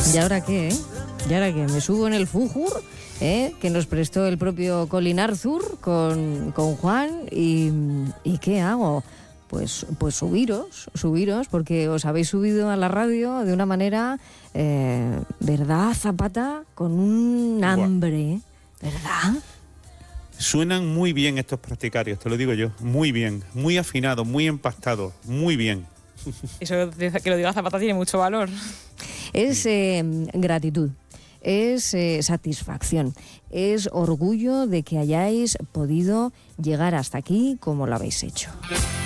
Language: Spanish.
¿Y ahora qué, ¿Y ahora qué? ¿Me subo en el Fújur, que nos prestó el propio Colin Arthur con Juan? ¿Y qué hago? Pues subiros, porque os habéis subido a la radio de una manera, ¿verdad, Zapata? Con un hambre, ¿verdad? Suenan muy bien estos practicarios, te lo digo yo. Muy bien, muy afinados, muy empastados, muy bien. Eso que lo diga Zapata tiene mucho valor. Es gratitud, es satisfacción, es orgullo de que hayáis podido llegar hasta aquí como lo habéis hecho.